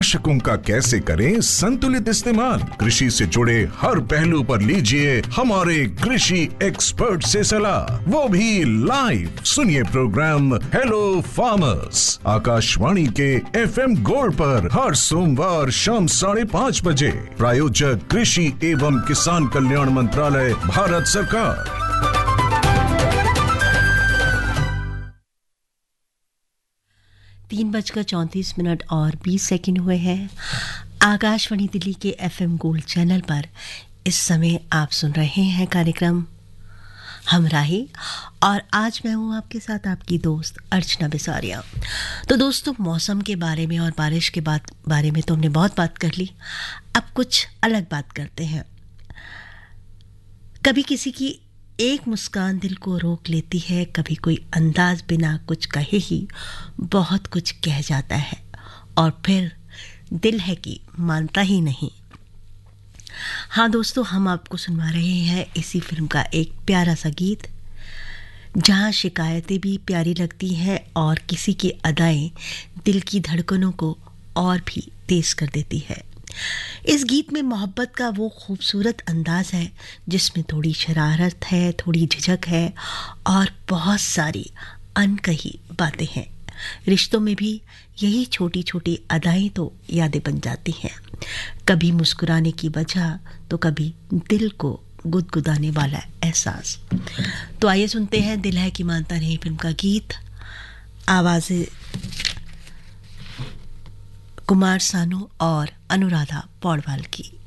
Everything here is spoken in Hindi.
कीटनाशकों का कैसे करें संतुलित इस्तेमाल, कृषि से जुड़े हर पहलू पर लीजिए हमारे कृषि एक्सपर्ट से सलाह, वो भी लाइव। सुनिए प्रोग्राम हेलो फार्मर्स आकाशवाणी के FM गोल्ड पर हर सोमवार शाम 5:30 बजे। प्रायोजक कृषि एवं किसान कल्याण मंत्रालय, भारत सरकार। 3:34 और 20 सेकंड हुए हैं। आकाशवाणी दिल्ली के FM गोल्ड चैनल पर इस समय आप सुन रहे हैं कार्यक्रम हम राही, और आज मैं हूं आपके साथ आपकी दोस्त अर्चना बिसारिया। तो दोस्तों, मौसम के बारे में और बारिश के बारे में तो हमने बहुत बात कर ली। अब कुछ अलग बात करते हैं। कभी किसी की एक मुस्कान दिल को रोक लेती है, कभी कोई अंदाज बिना कुछ कहे ही बहुत कुछ कह जाता है, और फिर दिल है कि मानता ही नहीं। हाँ दोस्तों, हम आपको सुनवा रहे हैं इसी फिल्म का एक प्यारा सा गीत, जहाँ शिकायतें भी प्यारी लगती हैं और किसी की अदाएं दिल की धड़कनों को और भी तेज कर देती है। इस गीत में मोहब्बत का वो खूबसूरत अंदाज है जिसमें थोड़ी शरारत है, थोड़ी झिझक है और बहुत सारी अनकही बातें हैं। रिश्तों में भी यही छोटी छोटी अदाएं तो यादें बन जाती हैं, कभी मुस्कुराने की वजह तो कभी दिल को गुदगुदाने वाला एहसास। तो आइए सुनते हैं दिल है कि मानता नहीं फिल्म का गीत, आवाज़ें कुमार सानू और अनुराधा पौडवाल की।